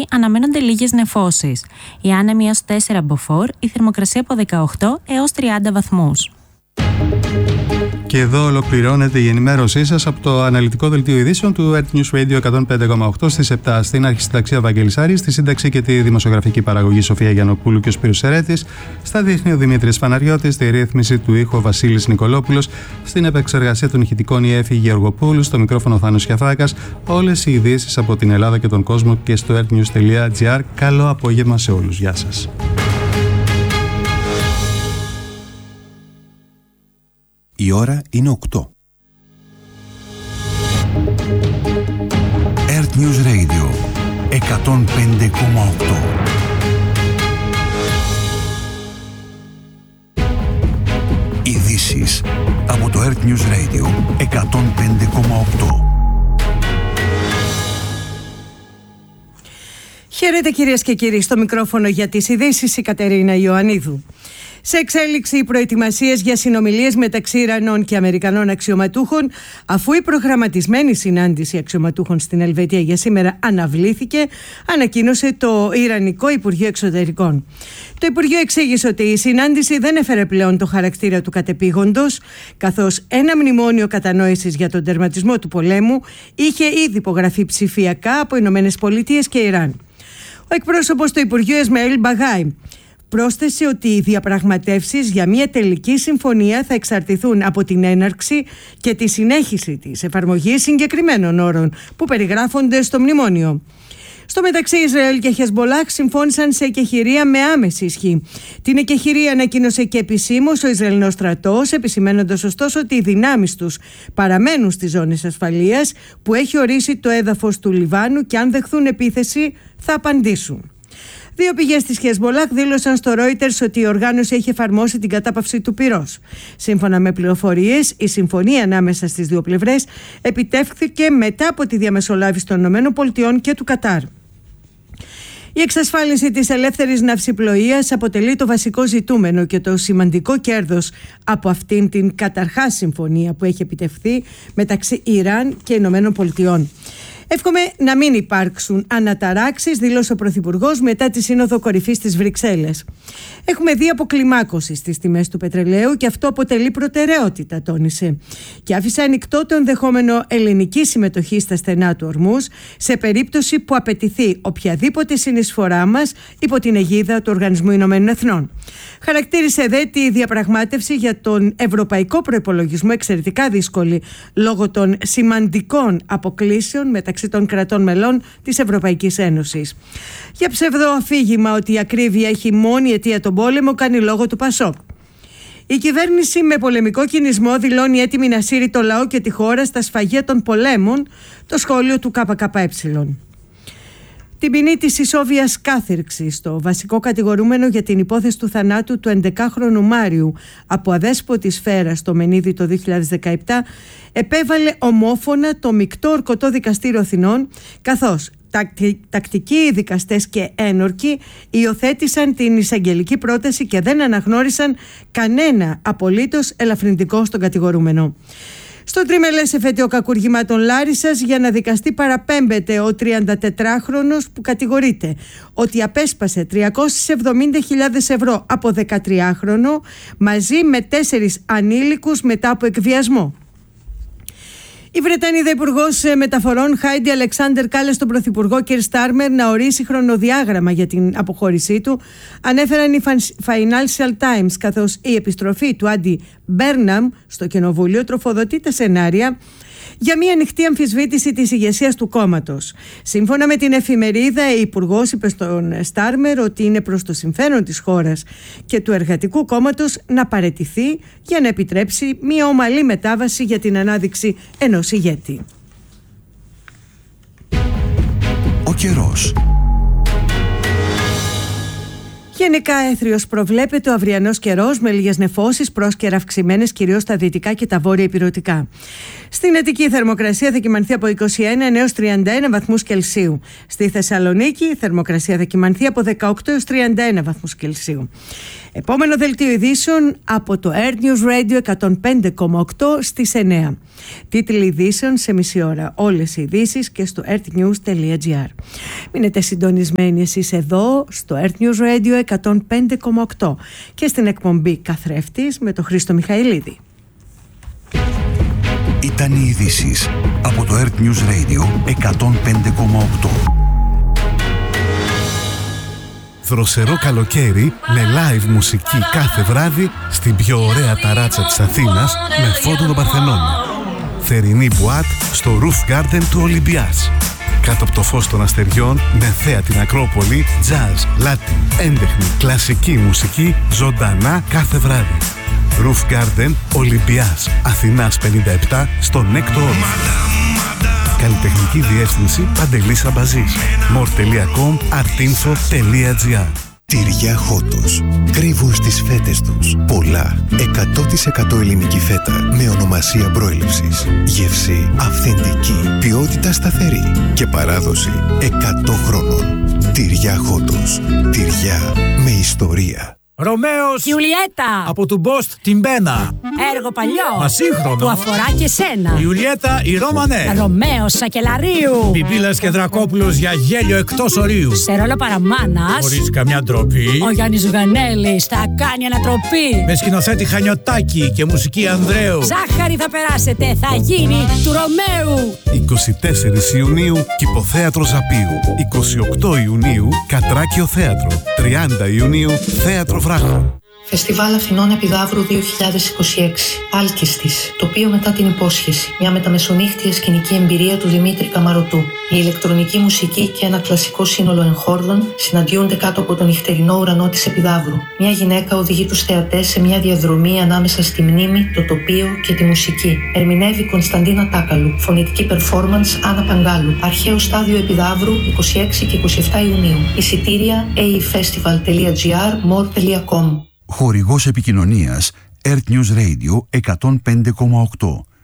αναμένονται λίγες νεφώσεις. Οι άνεμοι έως 4 μποφόρ, η θερμοκρασία από 18 έως 30 βαθμούς. Και εδώ ολοκληρώνεται η ενημέρωσή σας από το αναλυτικό δελτίο ειδήσεων του Earth News Radio 105,8 στις 7. Στην αρχισυνταξία Βαγγέλης Άρης, στη σύνταξη και τη δημοσιογραφική παραγωγή Σοφία Γιαννοπούλου και ο Σπύρος Σερέτης, στα δείχνει ο Δημήτρης Παναριώτης, στη ρύθμιση του ήχου ο Βασίλης Νικολόπουλος, στην επεξεργασία των ηχητικών η Έφη Γεωργοπούλου, στο μικρόφωνο Θάνος Κιαφάκας. Όλες οι ειδήσεις από την Ελλάδα και τον κόσμο και στο earthnews.gr. Καλό απόγευμα σε όλους. Γεια σας. Η ώρα είναι 8. Earth News Radio 105,8. Ειδήσεις από το Earth News Radio 105,8. Χαίρετε κυρίες και κύριοι, στο μικρόφωνο για τις ειδήσεις η Κατερίνα Ιωαννίδου. Σε εξέλιξη οι προετοιμασίες για συνομιλίες μεταξύ Ιρανών και Αμερικανών αξιωματούχων, αφού η προγραμματισμένη συνάντηση αξιωματούχων στην Ελβετία για σήμερα αναβλήθηκε, ανακοίνωσε το Ιρανικό Υπουργείο Εξωτερικών. Το Υπουργείο εξήγησε ότι η συνάντηση δεν έφερε πλέον το χαρακτήρα του κατεπήγοντος, καθώς ένα μνημόνιο κατανόησης για τον τερματισμό του πολέμου είχε ήδη υπογραφεί ψηφιακά από Ηνωμένες Πολιτείες και Ιράν. Ο εκπρόσωπος του Υπουργείου Εσμαήλ Μπαγάι πρόσθεσε ότι οι διαπραγματεύσεις για μια τελική συμφωνία θα εξαρτηθούν από την έναρξη και τη συνέχιση της εφαρμογής συγκεκριμένων όρων που περιγράφονται στο μνημόνιο. Στο μεταξύ, Ισραήλ και Χεσμολάχ συμφώνησαν σε εκεχηρία με άμεση ισχύ. Την εκεχηρία ανακοίνωσε και επισήμως ο Ισραηλινός στρατός, επισημαίνοντας ωστόσο ότι οι δυνάμεις τους παραμένουν στις ζώνες ασφαλείας που έχει ορίσει το έδαφος του Λιβάνου και αν δεχθούν επίθεση θα απαντήσουν. Δύο πηγές της Χεσμολάχ δήλωσαν στο Reuters ότι η οργάνωση έχει εφαρμόσει την κατάπαυση του πυρός. Σύμφωνα με πληροφορίες, η συμφωνία ανάμεσα στις δύο πλευρές επιτεύχθηκε μετά από τη διαμεσολάβηση των ΗΠΑ και του Κατάρ. Η εξασφάλιση της ελεύθερης ναυσιπλοείας αποτελεί το βασικό ζητούμενο και το σημαντικό κέρδος από αυτήν την καταρχάς συμφωνία που έχει επιτευχθεί μεταξύ Ιράν και ΗΠΑ. Εύχομαι να μην υπάρξουν αναταράξεις, δήλωσε ο Πρωθυπουργός μετά τη Σύνοδο Κορυφής στις Βρυξέλλες. Έχουμε δει αποκλιμάκωση στις τιμές του πετρελαίου και αυτό αποτελεί προτεραιότητα, τόνισε. Και άφησε ανοιχτό το ενδεχόμενο ελληνική συμμετοχή στα στενά του Ορμούζ σε περίπτωση που απαιτηθεί οποιαδήποτε συνεισφορά μας υπό την αιγίδα του Οργανισμού Ηνωμένων Εθνών. Χαρακτήρισε δε τη διαπραγμάτευση για τον ευρωπαϊκό προϋπολογισμό εξαιρετικά δύσκολη λόγω των σημαντικών αποκλήσεων μεταξύ των κρατών μελών της Ευρωπαϊκής Ένωσης. Για ψευδοαφήγημα ότι η ακρίβεια έχει μόνη αιτία τον πόλεμο κάνει λόγο του Πασόκ. Η κυβέρνηση με πολεμικό κινησμό δηλώνει έτοιμη να σύρει το λαό και τη χώρα στα σφαγεία των πολέμων, το σχόλιο του ΚΚΕ. Την ποινή της ισόβιας κάθυρξης, το βασικό κατηγορούμενο για την υπόθεση του θανάτου του 11χρονου Μάριου από αδέσποτη σφαίρα στο Μενίδη το 2017, επέβαλε ομόφωνα το Μεικτό Ορκωτό Δικαστήριο Αθηνών, καθώς τακτικοί δικαστές και ένορκοι υιοθέτησαν την εισαγγελική πρόταση και δεν αναγνώρισαν κανένα απολύτως ελαφρυντικό στον κατηγορούμενο. Στο τριμελές εφετείο κακουργημάτων Λάρισσας για να δικαστεί παραπέμπεται ο 34χρονος που κατηγορείται ότι απέσπασε 370.000 ευρώ από 13χρονο μαζί με 4 ανήλικους μετά από εκβιασμό. Η Βρετανίδα Υπουργός Μεταφορών Χάιντι Αλεξάντερ κάλεσε τον Πρωθυπουργό Κιερ Στάρμερ να ορίσει χρονοδιάγραμμα για την αποχώρησή του, ανέφεραν οι Financial Times, καθώς η επιστροφή του Άντι Μπέρναμ στο Κοινοβούλιο τροφοδοτεί τα σενάρια για μια ανοιχτή αμφισβήτηση της ηγεσίας του κόμματος. Σύμφωνα με την εφημερίδα, η Υπουργός είπε στον Στάρμερ ότι είναι προς το συμφέρον της χώρας και του Εργατικού Κόμματος να παραιτηθεί για να επιτρέψει μια ομαλή μετάβαση για την ανάδειξη ενός ηγέτη. Ο καιρός. Γενικά έθριος προβλέπεται ο αυριανός καιρός με λίγες νεφώσεις, πρόσκαιρα αυξημένες κυρίως στα δυτικά και τα βόρεια ηπειρωτικά. Στην Αττική η θερμοκρασία θα κυμανθεί από 21 έως 31 βαθμούς Κελσίου. Στη Θεσσαλονίκη η θερμοκρασία θα κυμανθεί από 18 έως 31 βαθμούς Κελσίου. Επόμενο δελτίο ειδήσεων από το Earth News Radio 105,8 στις 9. Τίτλοι ειδήσεων σε μισή ώρα. Όλες οι ειδήσεις και στο earthnews.gr. Μείνετε συντονισμένοι εσείς εδώ στο Earth News Radio 105,8 και στην εκπομπή Καθρέφτης με τον Χρήστο Μιχαηλίδη. Ήταν οι ειδήσεις από το Earth News Radio 105,8. Δροσερό καλοκαίρι με live μουσική κάθε βράδυ στην πιο ωραία ταράτσα της Αθήνας με φόντο τον Παρθενώνα. Θερινή μπουάτ στο Roof Garden του Ολυμπιάς. Κάτω από το φως των αστεριών με θέα την Ακρόπολη, jazz, Latin, έντεχνη, κλασική μουσική ζωντανά κάθε βράδυ. Roof Garden Ολυμπιάς Αθηνάς 57 στο Νέκτο Όρος. Καλλιτεχνική διεύθυνση Παντελής Αμπαζής. more.com artinfo.gr. Τυριά Χότος. Κρύβουν στις φέτες τους πολλά 100% ελληνική φέτα με ονομασία προέλευσης. Γεύση αυθεντική, ποιότητα σταθερή και παράδοση 100 χρόνων. Τυριά Χότος. Τυριά με ιστορία. Ρωμαίος Ιουλιέτα από του Μπόστ την Πένα. Έργο παλιό Μα σύγχρονο που αφορά και σένα. Ιουλιέτα η Ρώμανε. Ρωμαίος Σακελαρίου. Πιπίλας και Δρακόπουλος για γέλιο εκτός ορίου. Σε ρόλο παραμάνας Χωρίς καμιά ντροπή. ο Γιάννης Ζουγανέλης θα κάνει ανατροπή. Με σκηνοθέτη Χανιωτάκη και μουσική Ανδρέου. Ζάχαρη θα περάσετε, θα γίνει του Ρωμαίου. 24 Ιουνίου Κηποθέατρο Ζαπίου. 28 Ιουνίου Κατράκιο Θέατρο. 30 Ιουνίου Θέατρο Βράχων. Φεστιβάλ Αθηνών Επιδαύρου 2026. Άλκηστης. Τοπίο μετά την υπόσχεση. Μια μεταμεσονύχτια σκηνική εμπειρία του Δημήτρη Καμαρωτού. Η ηλεκτρονική μουσική και ένα κλασικό σύνολο εγχόρδων συναντιούνται κάτω από τον νυχτερινό ουρανό της Επιδαύρου. Μια γυναίκα οδηγεί τους θεατές σε μια διαδρομή ανάμεσα στη μνήμη, το τοπίο και τη μουσική. Ερμηνεύει Κωνσταντίνα Τάκαλου. Φωνητική performance Άννα Παγκάλου. Αρχαίο στάδιο Επιδαύρου 26 και 27 Ιουνίου. Εισιτήρια aefestival.gr, more.com. Χορηγός επικοινωνίας Earth News Radio 105,8.